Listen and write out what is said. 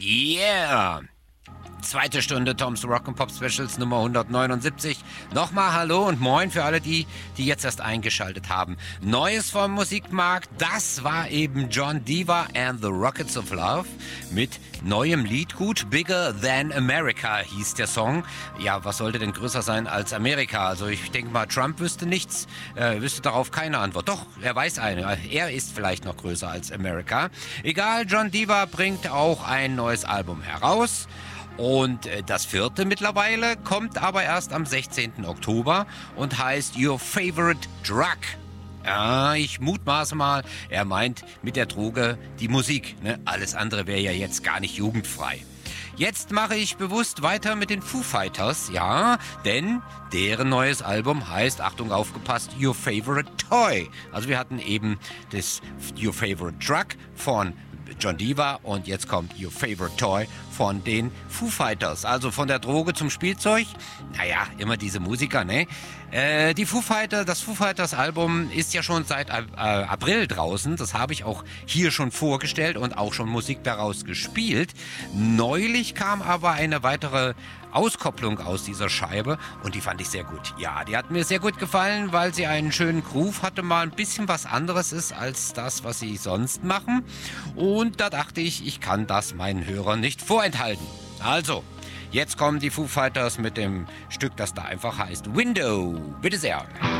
Yeah! Zweite Stunde Toms Rock'n'Pop Specials Nummer 179. Nochmal Hallo und Moin für alle die jetzt erst eingeschaltet haben. Neues vom Musikmarkt, das war eben John Diva and the Rockets of Love mit neuem Liedgut. Bigger Than America hieß der Song. Ja, was sollte denn größer sein als Amerika? Also ich denke mal, Trump wüsste nichts, wüsste darauf keine Antwort. Doch, er weiß eine. Er ist vielleicht noch größer als Amerika. Egal, John Diva bringt auch ein neues Album heraus. Und das vierte mittlerweile kommt aber erst am 16. Oktober und heißt Your Favorite Drug. Ja, ich mutmaße mal, er meint mit der Droge die Musik. Ne? Alles andere wäre ja jetzt gar nicht jugendfrei. Jetzt mache ich bewusst weiter mit den Foo Fighters, ja, denn deren neues Album heißt, Achtung, aufgepasst, Your Favorite Toy. Also wir hatten eben das Your Favorite Drug von John Diva und jetzt kommt Your Favorite Toy von den Foo Fighters. Also von der Droge zum Spielzeug. Naja, immer diese Musiker, ne? Das Foo Fighters Album ist ja schon seit April draußen. Das habe ich auch hier schon vorgestellt und auch schon Musik daraus gespielt. Neulich kam aber eine weitere Auskopplung aus dieser Scheibe und die fand ich sehr gut. Ja, die hat mir sehr gut gefallen, weil sie einen schönen Groove hatte, mal ein bisschen was anderes ist als das, was sie sonst machen. Und da dachte ich, ich kann das meinen Hörern nicht vorenthalten. Also, jetzt kommen die Foo Fighters mit dem Stück, das da einfach heißt Window. Bitte sehr.